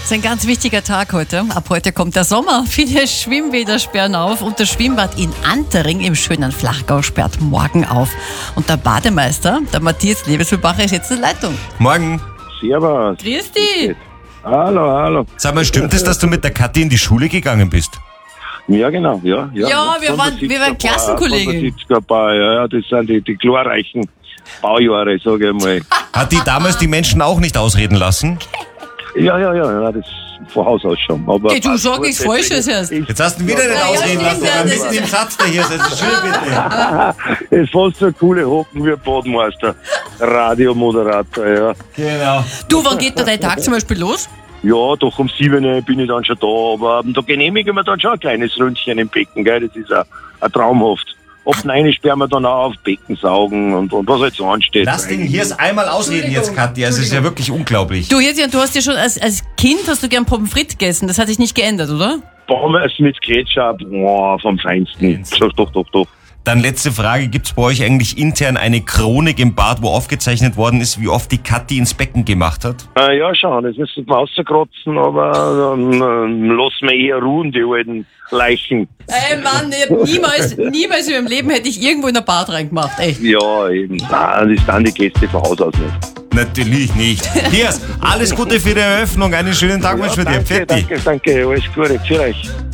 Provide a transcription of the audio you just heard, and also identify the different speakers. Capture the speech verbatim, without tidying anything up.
Speaker 1: ist ein ganz wichtiger Tag heute. Ab heute kommt der Sommer. Viele Schwimmbäder sperren auf und das Schwimmbad in Antering im schönen Flachgau sperrt morgen auf. Und der Bademeister, der Matthias Lebesülbacher, ist jetzt in der Leitung.
Speaker 2: Morgen.
Speaker 3: Servus.
Speaker 1: Grüß dich.
Speaker 3: Hallo, hallo.
Speaker 2: Sag mal, stimmt es, dass du mit der Kathi in die Schule gegangen bist?
Speaker 3: Ja, genau, ja. Ja,
Speaker 1: Ja, wir waren- wir waren Klassenkollegen.
Speaker 3: siebziger Bauer, ja, ja, das sind die, die glorreichen Baujahre, sage ich mal.
Speaker 2: Hat die damals die Menschen auch nicht ausreden lassen?
Speaker 3: Ja, ja, ja, ja, das von Haus aus schon. Aber
Speaker 1: Hey, du sag nichts Falsches erst.
Speaker 2: Jetzt hast du ihn wieder nicht
Speaker 1: Ja,
Speaker 2: ausreden
Speaker 1: ja,
Speaker 2: lassen.
Speaker 1: stimmt, ja,
Speaker 2: Dann
Speaker 1: das
Speaker 2: mitten
Speaker 1: ist-
Speaker 2: im Satz, der hier ist. Also schön bitte.
Speaker 3: Es ist fast so eine coole Hocken wie ein Badmeister. Radiomoderator, ja.
Speaker 2: Genau.
Speaker 1: Du, wann geht da dein Tag zum Beispiel los?
Speaker 3: Ja, doch um sieben Uhr bin ich dann schon da, aber ähm, da genehmigen wir dann schon ein kleines Ründchen im Becken, gell? Das ist auch, auch traumhaft. Ab neun sperren wir dann auch auf, Becken saugen und, und was halt so ansteht.
Speaker 2: Lass den hier einmal ausreden jetzt, Kathi. Also, es ist ja wirklich unglaublich.
Speaker 1: Du, jetzt, du hast ja schon als, als Kind hast du gern Pommes frites gegessen. Das hat sich nicht geändert, oder?
Speaker 3: Pommes mit Ketchup, oh, vom Feinsten. Doch, doch, doch, doch.
Speaker 2: Dann letzte Frage. Gibt es bei euch eigentlich intern eine Chronik im Bad, wo aufgezeichnet worden ist, wie oft die Kathi ins Becken gemacht hat?
Speaker 3: Äh, ja, schon, das müssen wir rauskratzen, aber dann ähm, lassen wir eher ruhen, die alten Leichen.
Speaker 1: Ey Mann, ich hab niemals, niemals in meinem Leben hätte ich irgendwo in ein Bad reingemacht, echt.
Speaker 3: Ja, eben. Nein, das sind die Gäste von Haus aus nicht.
Speaker 2: Natürlich nicht. Hier, alles Gute für die Eröffnung. Einen schönen Tag wünsche ich dir.
Speaker 3: Danke,
Speaker 2: Fertig.
Speaker 3: danke, danke, alles Gute für euch.